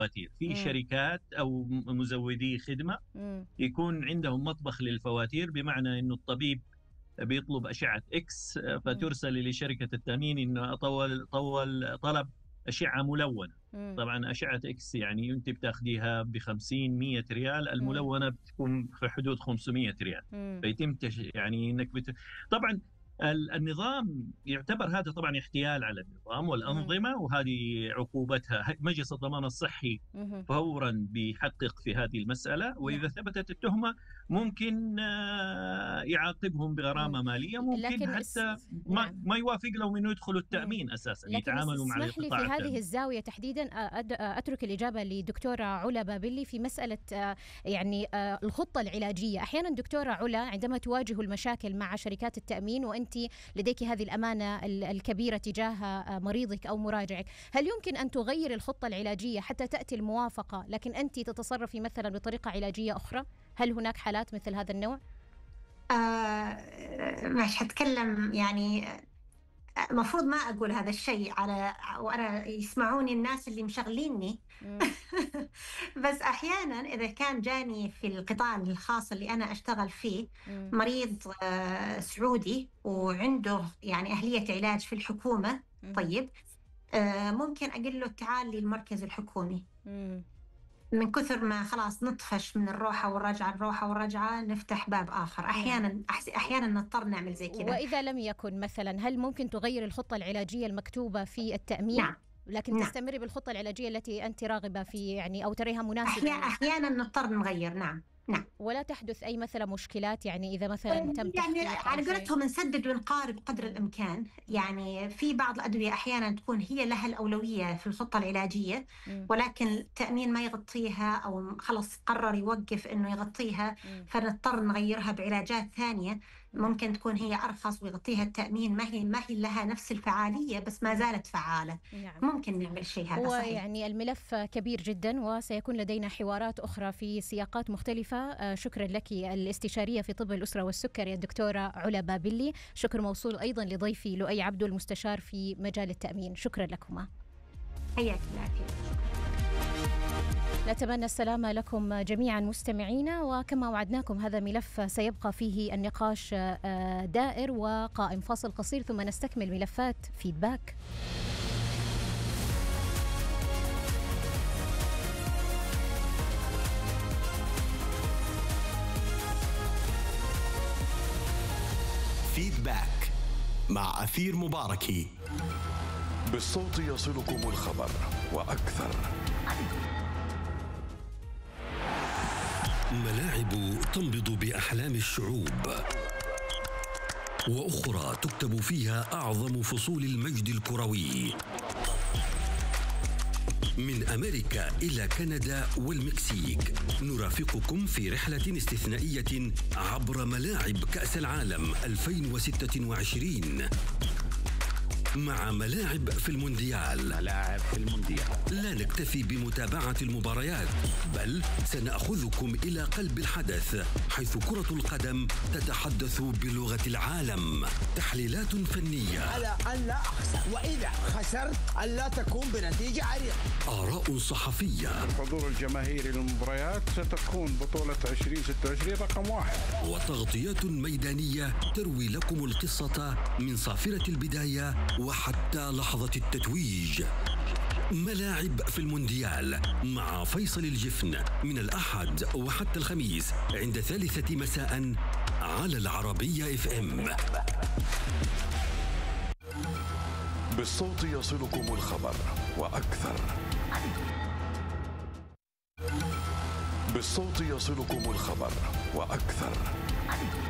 الفواتير. في إمم. شركات أو مزودي خدمة إمم. يكون عندهم مطبخ للفواتير، بمعنى إنه الطبيب بيطلب أشعة إكس إمم. فترسل لشركة التأمين إنه طلب أشعة ملونة. إمم. طبعا أشعة إكس يعني أنت بتاخديها ب50 100 ريال، إمم. الملونة بتكون في حدود 500 ريال. إمم. فيتم يعني إنك طبعا النظام يعتبر هذا طبعا احتيال على النظام إمم. والأنظمة، وهذه عقوبتها مجلس الضمان الصحي اهم. فورا بيحقق في هذه المسألة، وإذا نعم. ثبتت التهمة ممكن يعاقبهم إمم. بغرامة مالية، ممكن لكن حتى نعم. ما يوافق لهم إنه يدخلوا إمم. التأمين أساسا، لكن يتعاملوا مع اسمح لي في القطاع هذه التأمين. الزاوية تحديدًا أترك الإجابة لدكتورة علا بابلي في مسألة يعني الخطة العلاجية. أحيانًا دكتورة علا عندما تواجه المشاكل مع شركات التأمين وأنتِ لديكِ هذه الأمانة الكبيرة تجاه مريضِك أو مراجعِك، هل يمكن أن تغيّري الخطة العلاجية حتى تأتي الموافقة لكن أنتِ تتصرفي مثلًا بطريقة علاجية أخرى؟ هل هناك حالات مثل هذا النوع؟ مش هتكلم يعني. المفروض ما أقول هذا الشيء على وأنا يسمعوني الناس اللي مشغليني. إمم. بس أحيانا إذا كان جاني في القطاع الخاص اللي أنا أشتغل فيه إمم. مريض سعودي وعنده يعني أهلية علاج في الحكومة، اهم. طيب ممكن أقول له تعال للمركز الحكومي. إمم. من كثر ما خلاص نطفش من الروحة والرجعة الروحة والرجعة نفتح باب آخر. نعم. أحيانا نضطر نعمل زي كذا. وإذا لم يكن مثلًا، هل ممكن تغيّري الخطة العلاجية المكتوبة في التأمين، نعم. لكن نعم. تستمري بالخطة العلاجية التي أنتِ راغبة في يعني أو تريها مناسبة؟ أحيانا نضطر نغير. نعم. نعم. ولا تحدث أي مثلًا مشكلات، يعني إذا مثلًا تم يعني تخفيض أو على شيء؟ قولتهم نسدد ونقارب قدر الإمكان. يعني في بعض الأدوية أحيانا تكون هي لها الأولوية في الخطة العلاجية، إمم. ولكن التأمين ما يغطيها أو خلص قرر يوقف إنه يغطيها، إمم. فنضطر نغيرها بعلاجات ثانية ممكن تكون هي أرخص ويغطيها التأمين. ما هي لها نفس الفعالية بس ما زالت فعالة. نعم. ممكن نعمل شيء هذا هو صحيح. يعني الملف كبير جدا وسيكون لدينا حوارات أخرى في سياقات مختلفة. شكرا لك الاستشارية في طب الأسرة والسكري الدكتورة علا بابلي. شكر موصول أيضا لضيفي لؤي عبدو المستشار في مجال التأمين. شكرا لكما. حياك الله. نتمنى السلامة لكم جميعا مستمعينا، وكما وعدناكم هذا ملف سيبقى فيه النقاش دائر وقائم. فاصل قصير ثم نستكمل ملفات فيدباك. فيدباك مع أثير مباركي. بالصوت يصلكم الخبر وأكثر. ملاعب تنبض بأحلام الشعوب، وأخرى تكتب فيها أعظم فصول المجد الكروي. من أمريكا إلى كندا والمكسيك نرافقكم في رحلة استثنائية عبر ملاعب كأس العالم 2026 مع ملاعب في المونديال. لا نكتفي بمتابعة المباريات، بل سنأخذكم إلى قلب الحدث، حيث كرة القدم تتحدث بلغة العالم. تحليلات فنية على أن لا أخسر، وإذا خسرت أن لا تكون بنتيجة عريضة. آراء صحفية. الحضور الجماهيري للمباريات ستكون بطولة 2026 رقم 1. وتغطيات ميدانية تروي لكم القصة من صافرة البداية وحتى لحظة التتويج. ملاعب في المونديال مع فيصل الجفن من الأحد وحتى الخميس عند 3 مساء على العربية FM. بالصوت يصلكم الخبر وأكثر. بالصوت يصلكم الخبر وأكثر.